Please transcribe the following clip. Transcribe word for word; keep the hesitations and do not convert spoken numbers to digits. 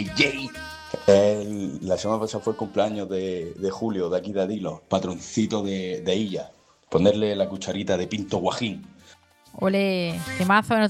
Jay. El, la semana pasada fue el cumpleaños de, de Julio, de aquí de Adilo, patroncito de, de Illa. Ponerle la cucharita de Pinto Guajín. Ole, temazo,